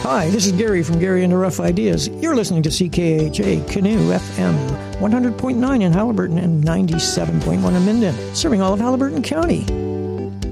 Hi, this is Gary from Gary and the Rough Ideas. You're listening to CKHA Canoe FM 100.9 in Haliburton and 97.1 in Minden, serving all of Haliburton County.